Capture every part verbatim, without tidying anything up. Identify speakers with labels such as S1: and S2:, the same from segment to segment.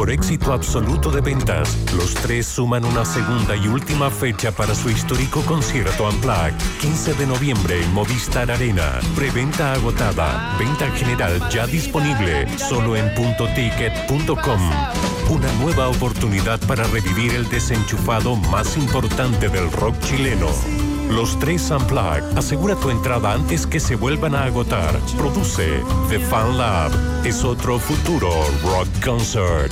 S1: por éxito absoluto de ventas, los tres suman una segunda y última fecha para su histórico concierto Unplugged, quince de noviembre en Movistar Arena. Preventa agotada, venta general ya disponible, solo en punto ticket punto com. Una nueva oportunidad para revivir el desenchufado más importante del rock chileno. Los tres Unplugged. Asegura tu entrada antes que se vuelvan a agotar. Produce The Fan Lab. Es otro futuro rock concert.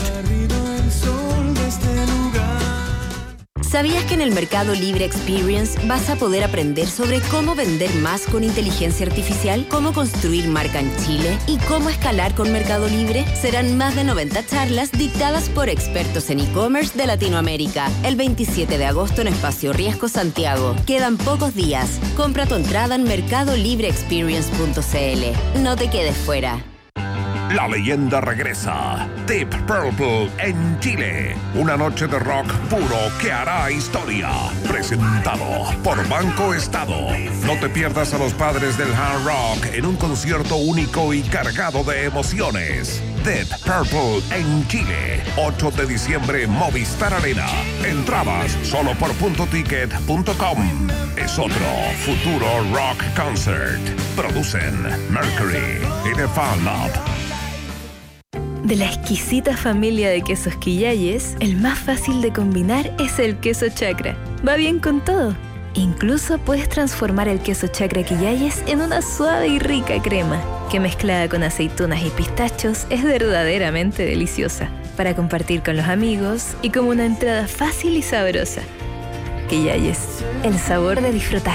S2: ¿Sabías que en el Mercado Libre Experience vas a poder aprender sobre cómo vender más con inteligencia artificial, cómo construir marca en Chile y cómo escalar con Mercado Libre? Serán más de noventa charlas dictadas por expertos en e-commerce de Latinoamérica. El veintisiete de agosto en Espacio Riesgo Santiago. Quedan pocos días. Compra tu entrada en mercado libre experience punto c l. No te quedes fuera.
S3: La leyenda regresa. Deep Purple en Chile. Una noche de rock puro que hará historia. Presentado por Banco Estado. No te pierdas a los padres del hard rock en un concierto único y cargado de emociones. Deep Purple en Chile. ocho de diciembre, Movistar Arena. Entradas solo por punto ticket punto com. Es otro futuro rock concert. Producen Mercury y The Fan Lab.
S4: De la exquisita familia de quesos Quillayes, el más fácil de combinar es el queso Chacra. Va bien con todo. Incluso puedes transformar el queso Chacra Quillayes en una suave y rica crema, que mezclada con aceitunas y pistachos es verdaderamente deliciosa, para compartir con los amigos y como una entrada fácil y sabrosa. Quillayes, el sabor de disfrutar.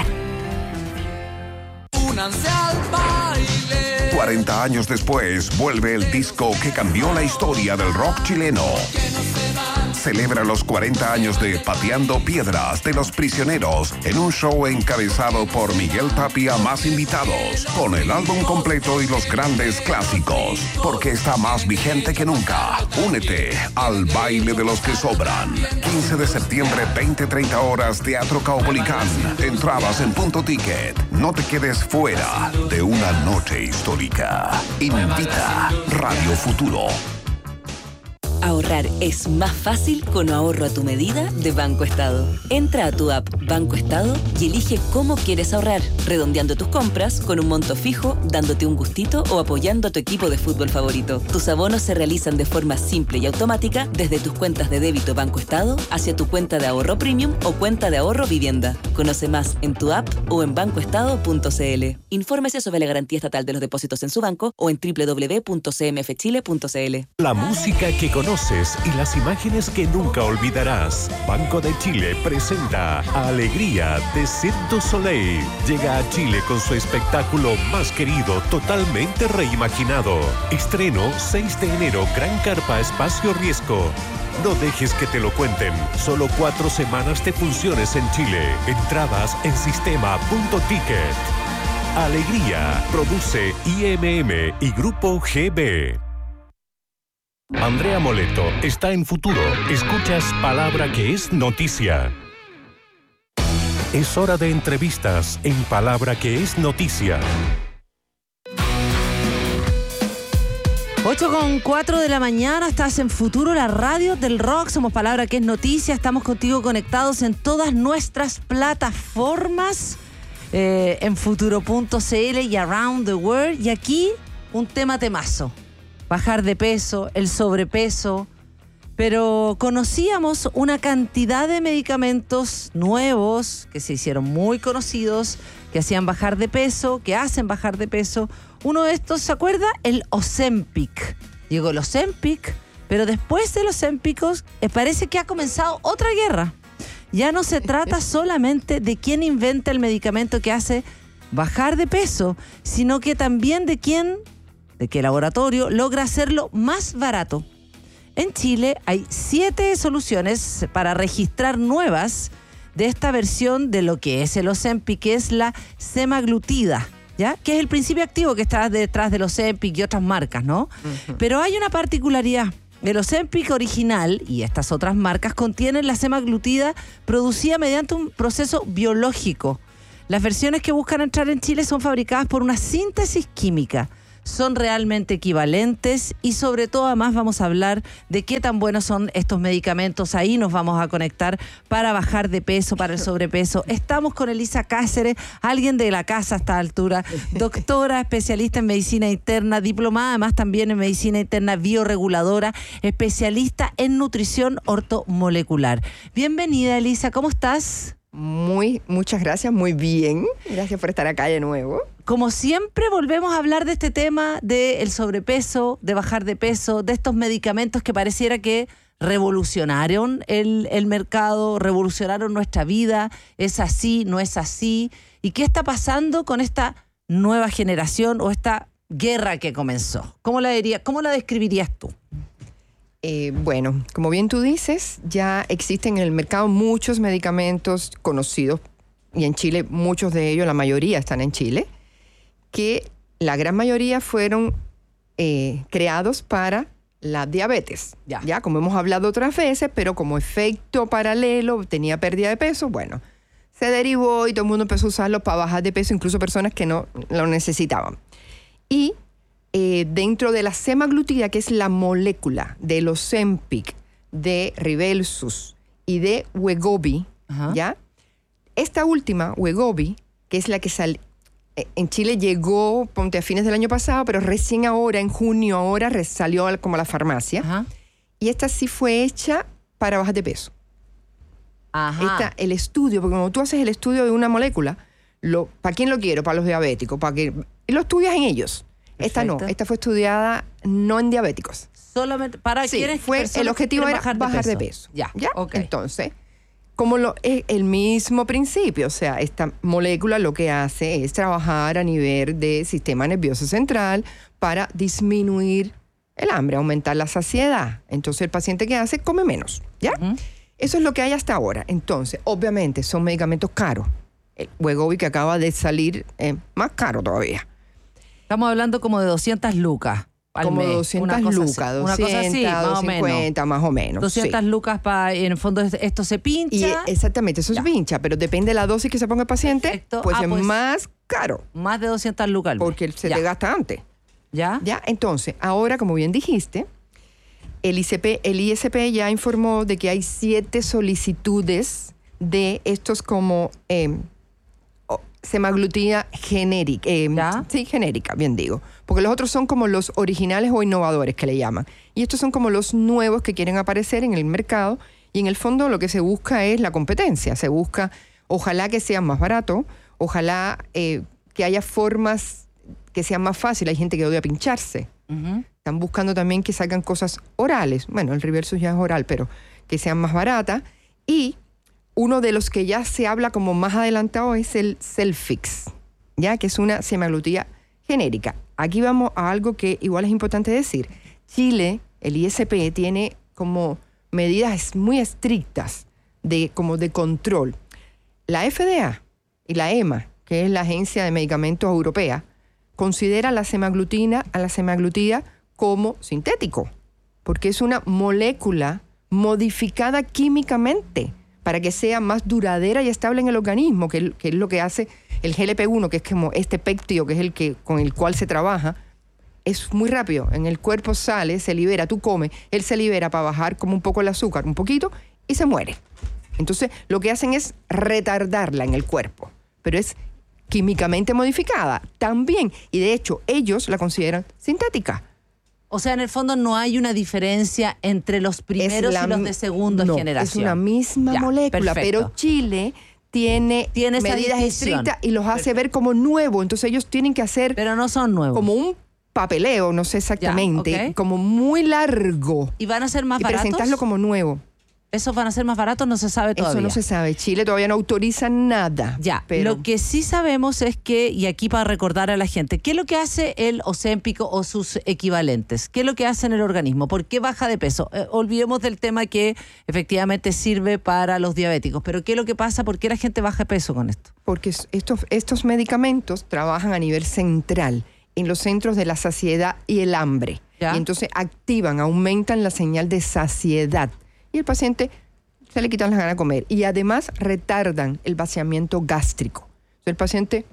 S5: Únanse al baile.
S3: cuarenta años después, vuelve el disco que cambió la historia del rock chileno. Celebra los cuarenta años de Pateando Piedras de Los Prisioneros en un show encabezado por Miguel Tapia más invitados, con el álbum completo y los grandes clásicos, porque está más vigente que nunca. Únete al baile de los que sobran. quince de septiembre, veinte treinta horas, Teatro Caupolicán. Entradas en Punto Ticket. No te quedes fuera de una noche histórica. Invita Radio Futuro.
S6: Ahorrar es más fácil con ahorro a tu medida de Banco Estado. Entra a tu app Banco Estado y elige cómo quieres ahorrar, redondeando tus compras con un monto fijo, dándote un gustito o apoyando a tu equipo de fútbol favorito. Tus abonos se realizan de forma simple y automática desde tus cuentas de débito Banco Estado hacia tu cuenta de ahorro premium o cuenta de ahorro vivienda. Conoce más en tu app o en banco estado punto c l. Infórmese sobre la garantía estatal de los depósitos en su banco o en doble u doble u doble u punto c m f chile punto c l.
S1: La música que conoces y las imágenes que nunca olvidarás. Banco de Chile presenta Alegría de Cirque du Soleil. Llega a Chile con su espectáculo más querido, totalmente reimaginado. Estreno seis de enero, Gran Carpa, Espacio Riesgo. No dejes que te lo cuenten. Solo cuatro semanas de funciones en Chile. Entradas en sistema punto ticket. Alegría. Produce I M M y Grupo G B. Andrea Moleto está en Futuro. Escuchas Palabra que es Noticia. Es hora de entrevistas en Palabra que es Noticia.
S7: ocho con cuatro de la mañana, estás en Futuro, la radio del rock. Somos Palabra que es Noticia. Estamos contigo conectados en todas nuestras plataformas, eh, en futuro punto c l y around the world. Y aquí un tema temazo. Bajar de peso, el sobrepeso, pero conocíamos una cantidad de medicamentos nuevos que se hicieron muy conocidos, que hacían bajar de peso, que hacen bajar de peso. Uno de estos, ¿se acuerda? El Ozempic. Llegó el Ozempic, pero después de los Ozempicos eh, parece que ha comenzado otra guerra. Ya no se trata solamente de quién inventa el medicamento que hace bajar de peso, sino que también de quién... de qué laboratorio logra hacerlo más barato. En Chile hay siete soluciones para registrar nuevas de esta versión de lo que es el Ozempic, que es la semaglutida, ¿ya? Que es el principio activo que está detrás del Ozempic y otras marcas, ¿no? Uh-huh. Pero hay una particularidad. El Ozempic original y estas otras marcas contienen la semaglutida producida mediante un proceso biológico. Las versiones que buscan entrar en Chile son fabricadas por una síntesis química. son realmente equivalentes y sobre todo además vamos a hablar de qué tan buenos son estos medicamentos. Ahí nos vamos a conectar para bajar de peso, para el sobrepeso. Estamos con Elisa Cáceres, alguien de la casa a esta altura, doctora, especialista en medicina interna, diplomada además también en medicina interna bioreguladora, especialista en nutrición ortomolecular. Bienvenida, Elisa, ¿cómo estás?
S8: Muy, muchas gracias, muy bien. Gracias por estar acá de nuevo.
S7: Como siempre, volvemos a hablar de este tema del sobrepeso, de bajar de peso, de estos medicamentos que pareciera que revolucionaron el, el mercado, revolucionaron nuestra vida. ¿Es así? ¿No es así? ¿Y qué está pasando con esta nueva generación o esta guerra que comenzó? ¿Cómo la diría, cómo la describirías tú?
S8: Eh, bueno, como bien tú dices, ya existen en el mercado muchos medicamentos conocidos, y en Chile muchos de ellos, la mayoría están en Chile, que la gran mayoría fueron eh, creados para la diabetes. Ya. ya, como hemos hablado otras veces, pero como efecto paralelo tenía pérdida de peso, bueno, se derivó y todo el mundo empezó a usarlo para bajar de peso, incluso personas que no lo necesitaban. Y Eh, dentro de la semaglutida, que es la molécula de Ozempic, de Rybelsus y de Wegovy, ¿ya? Esta última, Wegovy, que es la que sal, eh, en Chile llegó, ponte a fines del año pasado, pero recién ahora, en junio, ahora salió como a la farmacia. Ajá. Y esta sí fue hecha para bajar de peso. Ajá. Esta, el estudio, porque cuando tú haces el estudio de una molécula, lo, ¿para quién lo quiero? Para los diabéticos, para que, y lo estudias en ellos. Esta no, esta fue estudiada no en diabéticos.
S7: Solamente para
S8: sí,
S7: quienes
S8: fue el objetivo era bajar de bajar peso. De peso. Ya, ¿ya? Okay. Entonces, como lo, es el mismo principio, o sea, esta molécula lo que hace es trabajar a nivel del sistema nervioso central para disminuir el hambre, aumentar la saciedad. Entonces, el paciente que hace come menos, ¿ya? Uh-huh. Eso es lo que hay hasta ahora. Entonces, obviamente, son medicamentos caros. El Wegovy que acaba de salir es eh, más caro todavía.
S7: Estamos hablando como de doscientas lucas al
S8: como
S7: mes.
S8: doscientas
S7: una
S8: lucas,
S7: así,
S8: doscientas,
S7: una cosa así, más
S8: doscientas cincuenta, más o menos.
S7: doscientas
S8: sí.
S7: lucas para, en el fondo esto se pincha.
S8: Y exactamente, eso ya. se pincha, pero depende de la dosis que se ponga el paciente, Perfecto. pues ah, es pues, más caro.
S7: Más de doscientas lucas al mes.
S8: Porque se
S7: ya.
S8: te gasta antes.
S7: ¿Ya?
S8: Ya, entonces, ahora, como bien dijiste, el I C P, el I S P ya informó de que hay siete solicitudes de estos como... Eh, semaglutida genérica, eh, sí, genérica, bien digo, porque los otros son como los originales o innovadores que le llaman, y estos son como los nuevos que quieren aparecer en el mercado, y en el fondo lo que se busca es la competencia, se busca, ojalá que sea más barato, ojalá eh, que haya formas que sean más fáciles, hay gente que odia pincharse, uh-huh. están buscando también que salgan cosas orales, bueno, el Rybelsus ya es oral, pero que sean más baratas, y uno de los que ya se habla como más adelantado es el Selfix, ya que es una semaglutida genérica. Aquí vamos a algo que igual es importante decir. Chile, el I S P, tiene como medidas muy estrictas de, como de control. La F D A y la E M A, que es la Agencia de Medicamentos Europea, considera la semaglutida, a la semaglutida como sintético, porque es una molécula modificada químicamente para que sea más duradera y estable en el organismo, que, que es lo que hace el G L P uno, que es como este péptido, que es el que con el cual se trabaja. Es muy rápido, en el cuerpo sale, se libera, tú comes, él se libera para bajar como un poco el azúcar, un poquito, y se muere. Entonces, lo que hacen es retardarla en el cuerpo, pero es químicamente modificada también, y de hecho, ellos la consideran sintética.
S7: O sea, en el fondo no hay una diferencia entre los primeros la, y los de segunda no, generación.
S8: Es una misma ya, molécula, perfecto. Pero Chile tiene, tiene medidas estrictas y los hace perfecto. ver como nuevos. Entonces ellos tienen que hacer...
S7: Pero no son nuevos.
S8: Como un papeleo, no sé exactamente, ya, okay. como muy largo.
S7: ¿Y van a ser más
S8: y
S7: baratos?
S8: Y presentarlo como nuevo.
S7: ¿Esos van a ser más baratos? No se sabe todavía.
S8: Eso no se sabe. Chile todavía no autoriza nada.
S7: Ya,
S8: pero...
S7: lo que sí sabemos es que, y aquí para recordar a la gente, ¿qué es lo que hace el Ozempic o sus equivalentes? ¿Qué es lo que hace en el organismo? ¿Por qué baja de peso? Eh, olvidemos del tema que efectivamente sirve para los diabéticos, pero ¿qué es lo que pasa? ¿Por qué la gente baja de peso con esto?
S8: Porque estos, estos medicamentos trabajan a nivel central, en los centros de la saciedad y el hambre. ¿Ya? Y entonces activan, aumentan la señal de saciedad. Y el paciente se le quitan las ganas de comer. Y además retardan el vaciamiento gástrico. Entonces el paciente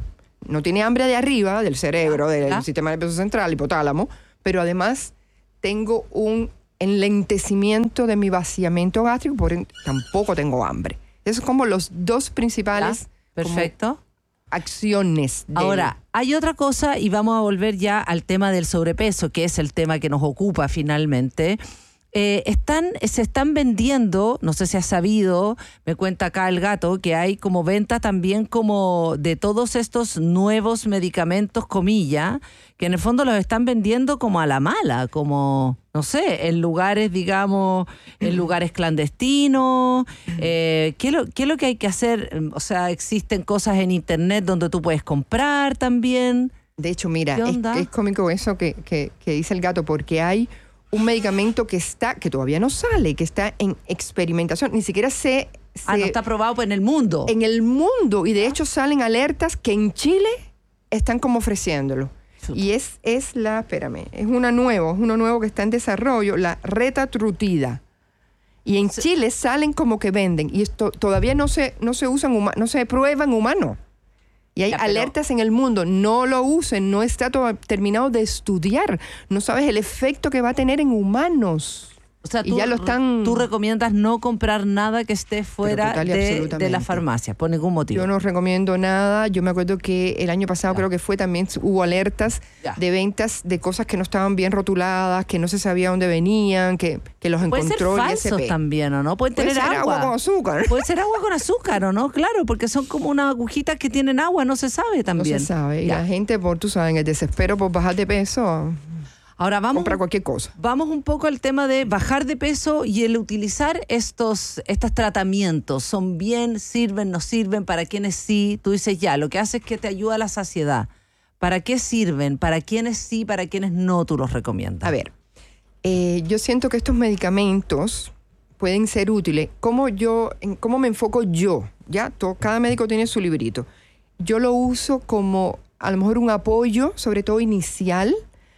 S8: no tiene hambre de arriba, del cerebro, del
S7: ¿Ah?
S8: sistema nervioso central, hipotálamo, pero además tengo un enlentecimiento de mi vaciamiento gástrico, por ende, tampoco tengo hambre. Esos son como los dos principales
S7: ¿Ah? Perfecto.
S8: acciones. Del...
S7: Ahora, hay otra cosa y vamos a volver ya al tema del sobrepeso, que es el tema que nos ocupa finalmente. Eh, están, se están vendiendo, no sé si has sabido, me cuenta acá el gato, que hay como venta también como de todos estos nuevos medicamentos, comillas, que en el fondo los están vendiendo como a la mala, como, no sé, en lugares, digamos, en lugares clandestinos. Eh, ¿qué, es lo, ¿Qué es lo que hay que hacer? O sea, existen cosas en internet donde tú puedes comprar también.
S8: De hecho, mira, es,
S7: onda?
S8: es cómico eso que, que, que dice el gato, porque hay un medicamento que está, que todavía no sale, que está en experimentación, ni siquiera se... se
S7: Ah, no está aprobado pues, en el mundo.
S8: En el mundo, y de hecho salen alertas que en Chile están como ofreciéndolo.
S7: Chuta.
S8: Y es, es la, espérame, es una nuevo, es uno nuevo que está en desarrollo, la retatrutida. Y en Chile salen como que venden, y esto todavía no se, no se usan, huma- no se prueba en humanos. Y hay
S7: Ya, pero-
S8: alertas en el mundo, no lo usen, no está todo terminado de estudiar, no sabes el efecto que va a tener en humanos.
S7: O sea,
S8: Y
S7: tú,
S8: ya lo están-
S7: tú recomiendas no comprar nada que esté fuera
S8: total y
S7: de,
S8: absolutamente.
S7: de la farmacia, por ningún motivo.
S8: Yo no recomiendo nada. Yo me acuerdo que el año pasado
S7: Ya.
S8: creo que fue también, hubo alertas
S7: Ya.
S8: de ventas de cosas que no estaban bien rotuladas, que no se sabía dónde venían, que, que los
S7: Pueden ser
S8: encontró el
S7: falsos
S8: I S P.
S7: también, ¿o no? Pueden
S8: Puede
S7: tener
S8: ser agua con azúcar.
S7: Puede ser agua con azúcar, ¿o no? Claro, porque son como unas agujitas que tienen agua, no se sabe
S8: No
S7: también.
S8: se sabe. Y
S7: Ya.
S8: la gente, por tú sabes, en el desespero por bajar de peso,
S7: Ahora vamos,
S8: compra cualquier cosa.
S7: vamos un poco al tema de bajar de peso y el utilizar estos, estos tratamientos. ¿Son bien? ¿Sirven? ¿No sirven? ¿Para quiénes sí? Tú dices ya, lo que hace es que te ayuda a la saciedad. ¿Para qué sirven? ¿Para quiénes sí? ¿Para quiénes no tú los recomiendas?
S8: A ver, eh, yo siento que estos medicamentos pueden ser útiles. ¿Cómo yo, en cómo me enfoco yo? ¿Ya? Todo, cada médico tiene su librito. Yo lo uso como a lo mejor un apoyo, sobre todo inicial,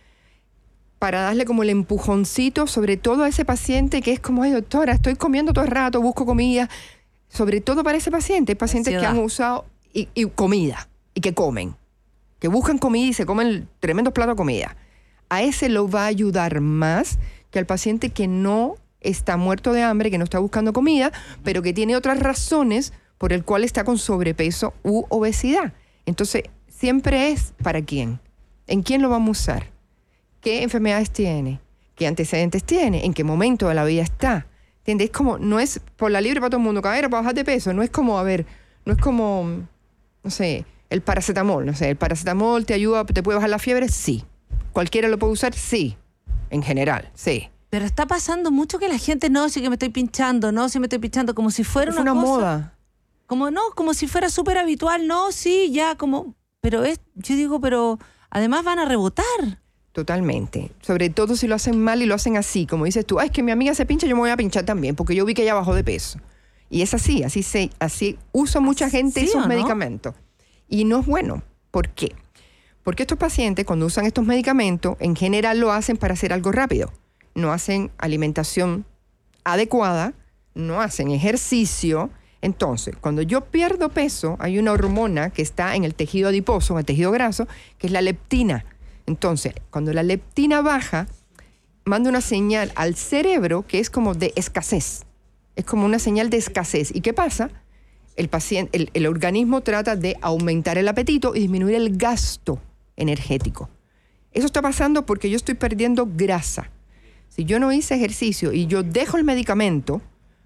S8: para darle como el empujoncito, sobre todo a ese paciente que es como, ay doctora, estoy comiendo todo el rato, busco comida. Sobre todo para ese paciente, hay pacientes
S7: Ansiedad.
S8: que han usado y, y comida, y que comen, que buscan comida y se comen tremendos platos de comida. A ese lo va a ayudar más que al paciente que no está muerto de hambre, que no está buscando comida, pero que tiene otras razones por el cual está con sobrepeso u obesidad. Entonces, siempre es ¿para quién? ¿En quién lo vamos a usar? ¿Qué enfermedades tiene? ¿Qué antecedentes tiene? ¿En qué momento de la vida está? ¿Entiendes? Es como, no es por la libre para todo el mundo, cadera para bajar de peso. No es como, a ver, no es como, no sé, el paracetamol. No sé, el paracetamol te ayuda, te puede bajar la fiebre, sí. ¿Cualquiera lo puede usar? Sí. En general, sí.
S7: Pero está pasando mucho que la gente, no, sí que me estoy pinchando, no, sí me estoy pinchando, como si fuera
S8: Es
S7: una,
S8: una
S7: cosa,
S8: moda.
S7: Como no, como si fuera súper habitual, no, sí, ya, como, pero es, yo digo, pero además van a rebotar.
S8: Totalmente. Sobre todo si lo hacen mal y lo hacen así. Como dices tú, ah, es que mi amiga se pincha, yo me voy a pinchar también, porque yo vi que ella bajó de peso. Y es así, así se, así usa mucha gente
S7: ¿Sí o
S8: esos
S7: no?
S8: medicamentos. Y no es bueno. ¿Por qué? Porque estos pacientes, cuando usan estos medicamentos, en general lo hacen para hacer algo rápido. No hacen alimentación adecuada, no hacen ejercicio. Entonces, cuando yo pierdo peso, hay una hormona que está en el tejido adiposo, en el tejido graso, que es la leptina. Entonces, cuando la leptina baja, manda una señal al cerebro que es como de escasez. Es como una señal de escasez. ¿Y qué pasa? El paciente, el, el organismo trata de aumentar el apetito y disminuir el gasto energético. Eso está pasando porque yo estoy perdiendo grasa. Si yo no hice ejercicio y yo dejo el medicamento,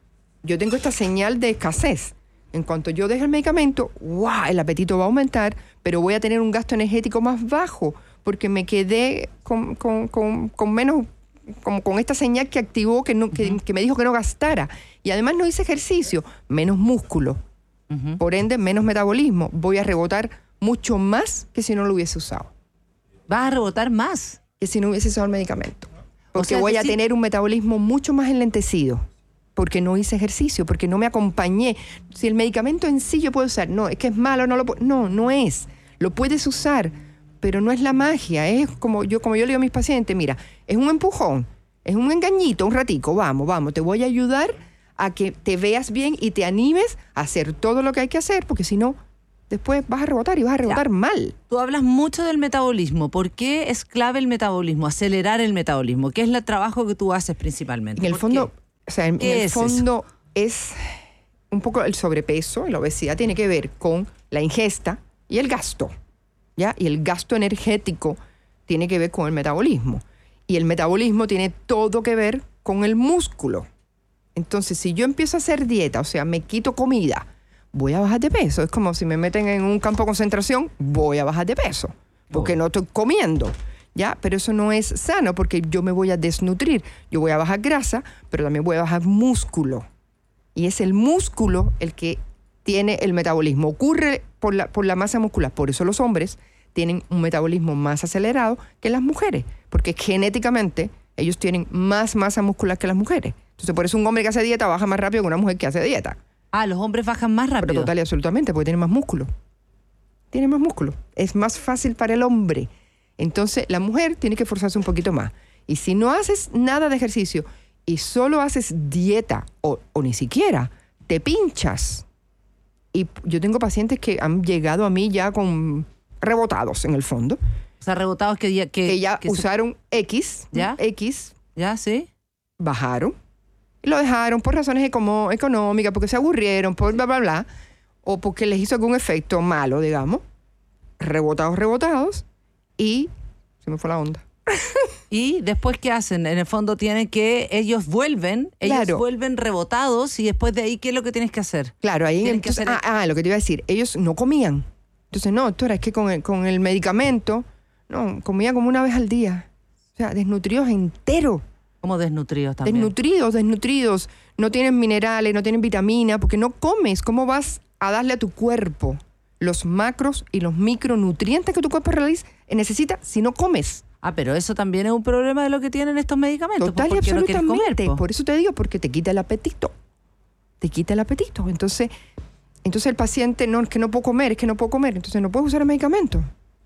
S8: yo tengo esta señal de escasez. En cuanto yo dejo el medicamento, ¡wow!, el apetito va a aumentar, pero voy a tener un gasto energético más bajo porque me quedé con, con, con, con menos, como con esta señal que activó, que, no, que, uh-huh. que me dijo que no gastara. Y además no hice ejercicio, menos músculo. Uh-huh. Por ende, menos metabolismo. Voy a rebotar mucho más que si no lo hubiese usado.
S7: ¿Vas a rebotar más?
S8: Que si no hubiese usado el medicamento. Porque o sea, voy a decir... tener un metabolismo mucho más enlentecido. Porque no hice ejercicio, porque no me acompañé. Si el medicamento en sí yo puedo usar, no, es que es malo, no lo puedo. No, no es. Lo puedes usar, pero no es la magia. Es como yo, como yo le digo a mis pacientes, mira, es un empujón, es un engañito, un ratico, vamos, vamos, te voy a ayudar a que te veas bien y te animes a hacer todo lo que hay que hacer, porque si no, después vas a rebotar y vas a rebotar
S7: Ya.
S8: mal.
S7: Tú hablas mucho del metabolismo. ¿Por qué es clave el metabolismo? Acelerar el metabolismo. ¿Qué es el trabajo que tú haces principalmente?
S8: En el
S7: ¿Por
S8: fondo,
S7: qué?
S8: o sea, en,
S7: ¿Qué
S8: en el
S7: es
S8: fondo es un poco el sobrepeso, la obesidad tiene que ver con la ingesta y el gasto, ¿ya? Y el gasto energético tiene que ver con el metabolismo. Y el metabolismo tiene todo que ver con el músculo. Entonces, si yo empiezo a hacer dieta, o sea, me quito comida, voy a bajar de peso. Es como si me meten en un campo de concentración, voy a bajar de peso, porque no estoy comiendo, ¿ya? Pero eso no es sano, porque yo me voy a desnutrir. Yo voy a bajar grasa, pero también voy a bajar músculo. Y es el músculo el que tiene el metabolismo. Ocurre por la, por la masa muscular. Por eso los hombres tienen un metabolismo más acelerado que las mujeres, porque genéticamente ellos tienen más masa muscular que las mujeres. Entonces, por eso un hombre que hace dieta baja más rápido que una mujer que hace dieta.
S7: Ah, los hombres bajan más rápido.
S8: Pero total y absolutamente, porque tienen más músculo. Tiene más músculo. Es más fácil para el hombre. Entonces, la mujer tiene que esforzarse un poquito más. Y si no haces nada de ejercicio y solo haces dieta o, o ni siquiera, te pinchas. Y yo tengo pacientes que han llegado a mí ya con rebotados en el fondo.
S7: O sea, rebotados que ya... Que,
S8: que ya
S7: que
S8: usaron se... X.
S7: ¿Ya?
S8: X.
S7: ¿Ya? ¿Sí?
S8: Bajaron. Y lo dejaron por razones como económicas, porque se aburrieron, por bla, bla, bla. O porque les hizo algún efecto malo, digamos. Rebotados, rebotados. Y se me fue la onda.
S7: Y después, ¿qué hacen? En el fondo tienen que, ellos vuelven, ellos
S8: Claro.
S7: vuelven rebotados y después de ahí, ¿qué es lo que tienes que hacer?
S8: Claro, ahí
S7: Tienen que
S8: entonces,
S7: hacer-
S8: ah, ah, lo que te iba a decir, ellos no comían. Entonces, no, doctora, es que con el, con el medicamento, no, comía como una vez al día. O sea, desnutridos enteros.
S7: Como desnutridos también.
S8: Desnutridos, desnutridos. No tienen minerales, no tienen vitaminas, porque no comes. ¿Cómo vas a darle a tu cuerpo los macros y los micronutrientes que tu cuerpo realiza, necesita si no comes?
S7: Ah, pero eso también es un problema de lo que tienen estos medicamentos.
S8: Total y
S7: pues, porque no quieres
S8: absolutamente.
S7: comer, po.
S8: Por eso te digo, porque te quita el apetito. Te quita el apetito. Entonces, entonces el paciente, no, es que no puedo comer, es que no puedo comer. Entonces no puedes usar el medicamento.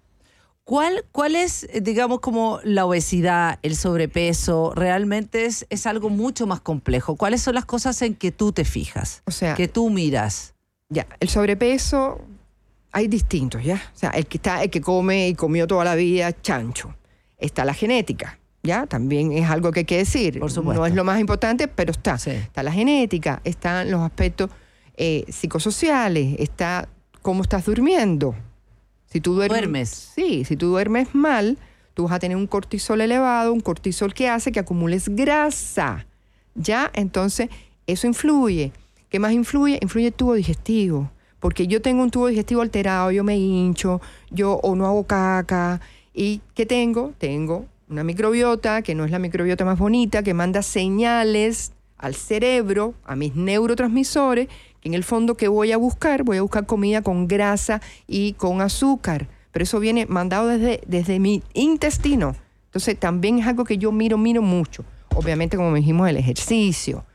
S7: ¿Cuál, ¿Cuál es, eh, digamos, como la obesidad, el sobrepeso? Realmente es, es algo mucho más complejo. ¿Cuáles son las cosas en que tú te fijas?
S8: O sea,
S7: que tú miras.
S8: ya, el sobrepeso, hay distintos, ¿ya? O sea, el que está, el que come y comió toda la vida, chancho. Está la genética, ¿ya? También es algo que hay que decir.
S7: Por supuesto.
S8: No es lo más importante, pero está.
S7: Sí.
S8: Está la genética, están los aspectos eh, psicosociales, está cómo estás durmiendo. Si tú duermes,
S7: Duermes.
S8: Sí, si tú duermes mal, tú vas a tener un cortisol elevado, un cortisol que hace que acumules grasa. ¿Ya? Entonces, eso influye. ¿Qué más influye? Influye el tubo digestivo. Porque yo tengo un tubo digestivo alterado, yo me hincho, yo o no hago caca. ¿Y qué tengo? Tengo una microbiota, que no es la microbiota más bonita, que manda señales al cerebro, a mis neurotransmisores, que en el fondo, ¿qué voy a buscar? Voy a buscar comida con grasa y con azúcar. Pero eso viene mandado desde, desde mi intestino. Entonces, también es algo que yo miro, miro mucho. Obviamente, como dijimos, el ejercicio.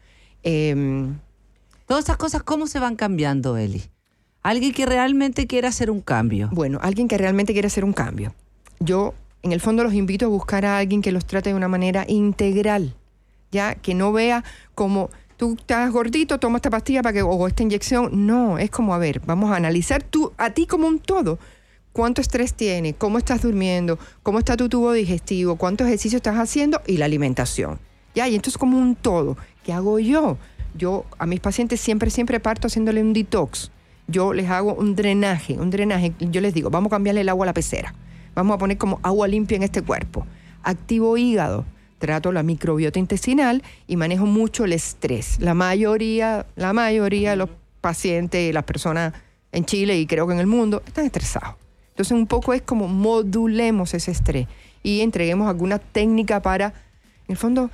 S8: Eh,
S7: Todas esas cosas, ¿cómo se van cambiando, Eli? Alguien que realmente quiera hacer un cambio.
S8: Bueno, alguien que realmente quiere hacer un cambio. Yo, en el fondo, los invito a buscar a alguien que los trate de una manera integral. Ya, que no vea como tú estás gordito, toma esta pastilla para que, o esta inyección. No, es como, a ver, vamos a analizar tú, a ti como un todo. ¿Cuánto estrés tienes? ¿Cómo estás durmiendo? ¿Cómo está tu tubo digestivo? ¿Cuántos ejercicios estás haciendo? Y la alimentación. Ya, y entonces como un todo. ¿Qué hago yo? Yo a mis pacientes siempre, siempre parto haciéndole un detox. Yo les hago un drenaje, un drenaje. Yo les digo, vamos a cambiarle el agua a la pecera. Vamos a poner como agua limpia en este cuerpo. Activo hígado. Trato la microbiota intestinal y manejo mucho el estrés. La mayoría, la mayoría de los pacientes, las personas en Chile y creo que en el mundo, están estresados. Entonces un poco es como modulemos ese estrés y entreguemos alguna técnica para, en el fondo,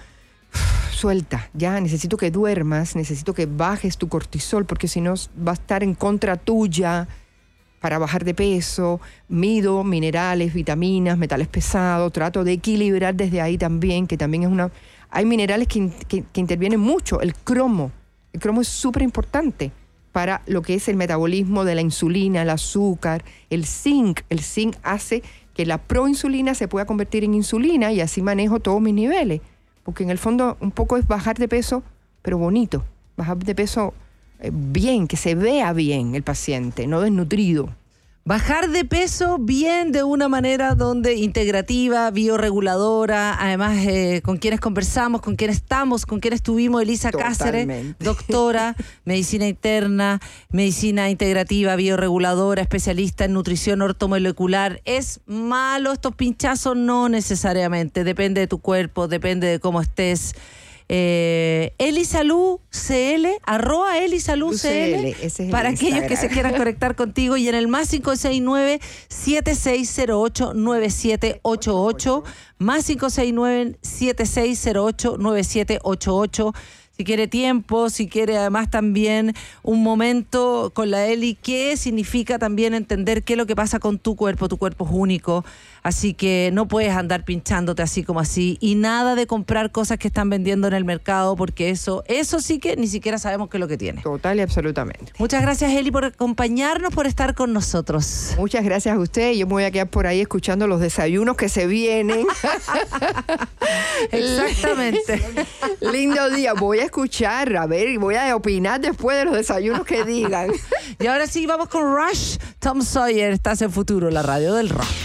S8: suelta, ya, necesito que duermas, necesito que bajes tu cortisol porque si no va a estar en contra tuya para bajar de peso, mido minerales, vitaminas, metales pesados, trato de equilibrar desde ahí también, que también es una... Hay minerales que, que, que intervienen mucho, el cromo, el cromo es súper importante para lo que es el metabolismo de la insulina, el azúcar, el zinc, el zinc hace que la proinsulina se pueda convertir en insulina y así manejo todos mis niveles, porque en el fondo un poco es bajar de peso, pero bonito, bajar de peso bien, que se vea bien el paciente, no desnutrido.
S7: Bajar de peso bien de una manera donde integrativa, bioreguladora, además eh, con quienes conversamos, con quienes estamos, con quienes estuvimos, Elisa Cáceres, doctora, medicina interna, medicina integrativa, bioreguladora, especialista en nutrición ortomolecular. ¿Es malo estos pinchazos? No necesariamente, depende de tu cuerpo, depende de cómo estés. Eh, Elisalud C L, arroba Elisalud C L, es para aquellos que se quieran conectar contigo, y en el más cinco seis nueve, siete seis cero ocho, nueve siete ocho ocho, más cinco seis nueve, siete seis cero ocho, nueve siete ocho ocho. Si quiere tiempo, si quiere además también un momento con la Eli, que significa también entender qué es lo que pasa con tu cuerpo. Tu cuerpo es único, así que no puedes andar pinchándote así como así, y nada de comprar cosas que están vendiendo en el mercado, porque eso, eso sí que ni siquiera sabemos qué es lo que tiene.
S8: Total y absolutamente.
S7: Muchas gracias, Eli, por acompañarnos, por estar con nosotros.
S8: Muchas gracias a usted. Yo me voy a quedar por ahí escuchando los desayunos que se vienen.
S7: Exactamente.
S8: Lindo día. Voy a escuchar, a ver, y voy a opinar después de los desayunos que digan.
S7: Y ahora sí, vamos con Rush. Tom Sawyer, estás en Futuro, la radio del rock.